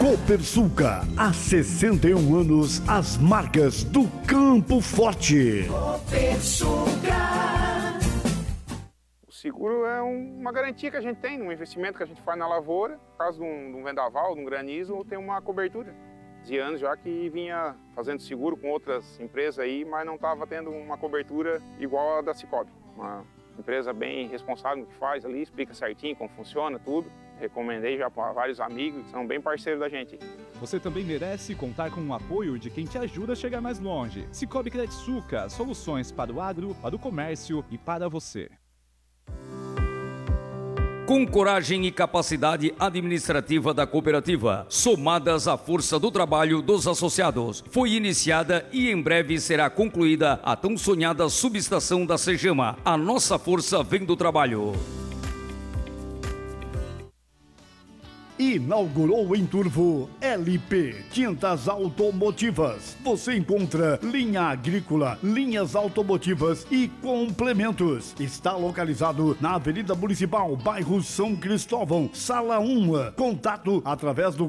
Copersucar, há 61 anos, as marcas do Campo Forte. Copersucar. O seguro é uma garantia que a gente tem, num investimento que a gente faz na lavoura. No caso de um vendaval, de um granizo, tem uma cobertura. De anos já que vinha fazendo seguro com outras empresas aí, mas não estava tendo uma cobertura igual a da Cicobi. Uma empresa bem responsável no que faz ali, explica certinho como funciona tudo. Recomendei já para vários amigos que são bem parceiros da gente. Você também merece contar com o apoio de quem te ajuda a chegar mais longe. Cicobi Credsucar, soluções para o agro, para o comércio e para você. Com coragem e capacidade administrativa da cooperativa, somadas à força do trabalho dos associados, foi iniciada e em breve será concluída a tão sonhada subestação da Cegama. A nossa força vem do trabalho. Inaugurou em Turvo LP Tintas Automotivas. Você encontra linha agrícola, linhas automotivas e complementos. Está localizado na Avenida Municipal, bairro São Cristóvão, Sala 1. Contato através do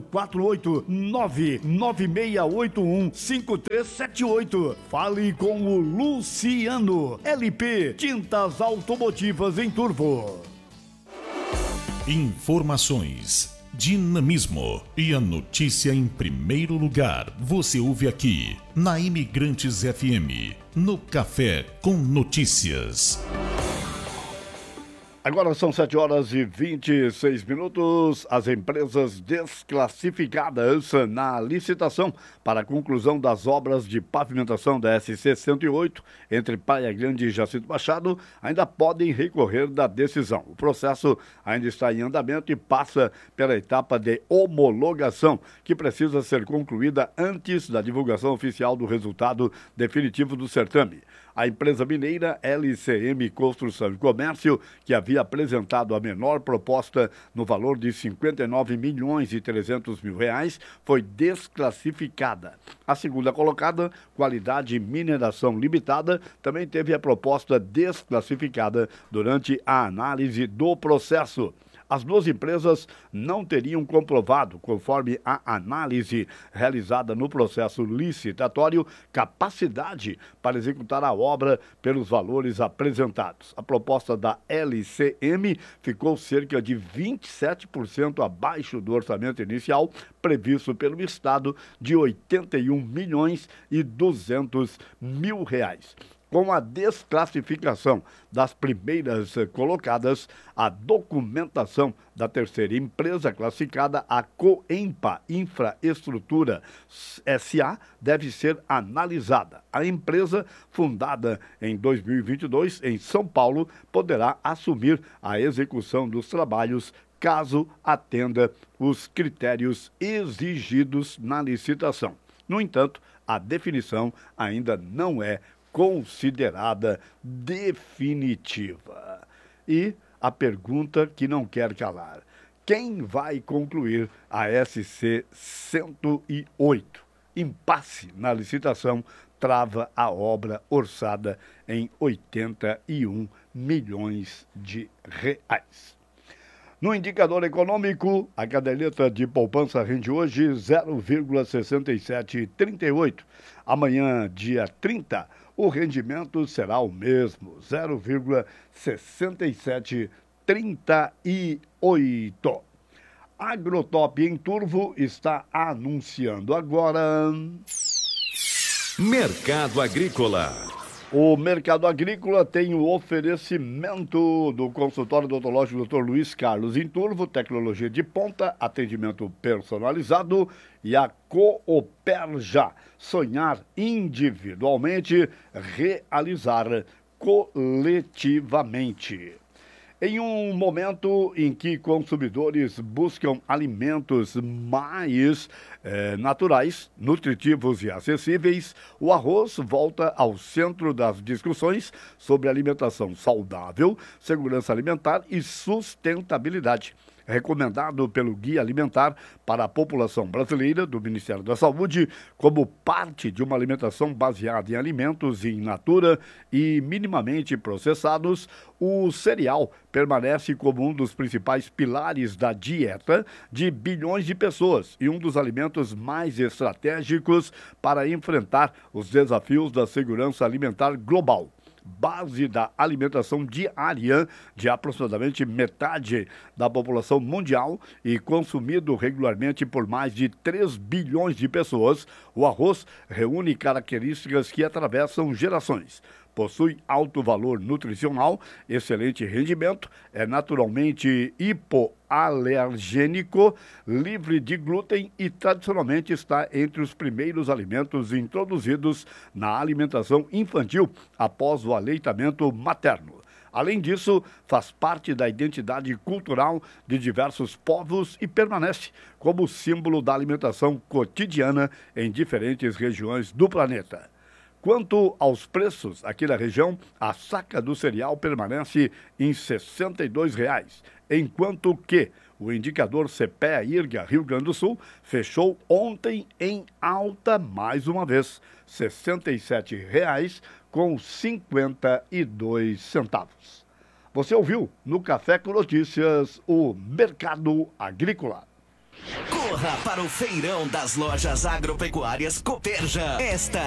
489-9681-5378. Fale com o Luciano. LP Tintas Automotivas em Turvo. Informações, dinamismo e a notícia em primeiro lugar. Você ouve aqui na Imigrantes FM, no Café com Notícias. Agora são 7h26. As empresas desclassificadas na licitação para a conclusão das obras de pavimentação da SC 108 entre Praia Grande e Jacinto Machado ainda podem recorrer da decisão. O processo ainda está em andamento e passa pela etapa de homologação, que precisa ser concluída antes da divulgação oficial do resultado definitivo do certame. A empresa mineira LCM Construção e Comércio, que havia apresentado a menor proposta no valor de R$ 59.300.000, foi desclassificada. A segunda colocada, Qualidade Mineração Limitada, também teve a proposta desclassificada durante a análise do processo. As duas empresas não teriam comprovado, conforme a análise realizada no processo licitatório, capacidade para executar a obra pelos valores apresentados. A proposta da LCM ficou cerca de 27% abaixo do orçamento inicial previsto pelo Estado de R$ 81.200.000. Com a desclassificação das primeiras colocadas, a documentação da terceira empresa classificada, a Coempa Infraestrutura S.A., deve ser analisada. A empresa, fundada em 2022 em São Paulo, poderá assumir a execução dos trabalhos caso atenda os critérios exigidos na licitação. No entanto, a definição ainda não é considerada definitiva. E a pergunta que não quer calar: quem vai concluir a SC 108? Impasse na licitação trava a obra orçada em 81 milhões de reais. No indicador econômico, a caderneta de poupança rende hoje 0,6738. Amanhã, dia 30, o rendimento será o mesmo, 0,6738. Agrotop em Turvo está anunciando agora... Mercado Agrícola. O Mercado Agrícola tem o oferecimento do consultório odontológico Dr. Luiz Carlos em Turvo, tecnologia de ponta, atendimento personalizado, e a Cooperja, sonhar individualmente, realizar coletivamente. Em um momento em que consumidores buscam alimentos mais naturais, nutritivos e acessíveis, o arroz volta ao centro das discussões sobre alimentação saudável, segurança alimentar e sustentabilidade. recomendado pelo Guia Alimentar para a População Brasileira do Ministério da Saúde como parte de uma alimentação baseada em alimentos in natura e minimamente processados. O cereal permanece como um dos principais pilares da dieta de bilhões de pessoas e um dos alimentos mais estratégicos para enfrentar os desafios da segurança alimentar global. Base da alimentação diária de aproximadamente metade da população mundial e consumido regularmente por mais de 3 bilhões de pessoas, o arroz reúne características que atravessam gerações. Possui alto valor nutricional, excelente rendimento, é naturalmente hipoalergênico, livre de glúten e tradicionalmente está entre os primeiros alimentos introduzidos na alimentação infantil após o aleitamento materno. Além disso, faz parte da identidade cultural de diversos povos e permanece como símbolo da alimentação cotidiana em diferentes regiões do planeta. Quanto aos preços, aqui na região, a saca do cereal permanece em R$ 62,00, enquanto que o indicador CPEA-IRGA Rio Grande do Sul fechou ontem em alta mais uma vez, R$ 67,52. Você ouviu no Café com Notícias o Mercado Agrícola. Corra para o Feirão das Lojas Agropecuárias Cooperja. Esta